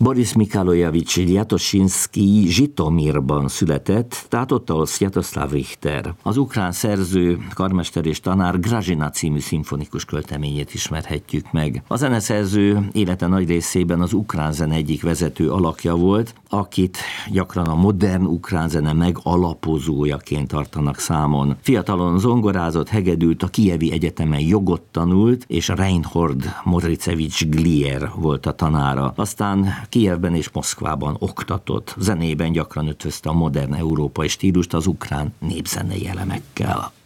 Boris Mikhailovich Jatosinszky Zsitomirban született, tehát ott, ahol Sviatoslav Richter. Az ukrán szerző, karmester és tanár Grazsina című szimfonikus költeményét ismerhetjük meg. A zeneszerző élete nagy részében az ukrán zene egyik vezető alakja volt, akit gyakran a modern ukrán zene megalapozójaként tartanak számon. Fiatalon zongorázott, hegedült, a Kijevi Egyetemen jogot tanult, és Reinhold Modricevics Glier volt a tanára. Aztán Kijevben és Moszkvában oktatott. Zenében gyakran ötvözte a modern európai stílust az ukrán népzenei elemekkel.